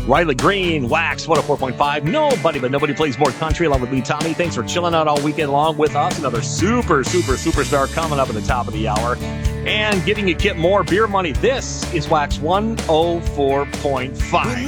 Riley Green, Wax 104.5. Nobody but nobody plays more country along with me, Tommy. Thanks for chilling out all weekend along with us. Another superstar coming up at the top of the hour. And giving you Kip more beer money. This is Wax 104.5.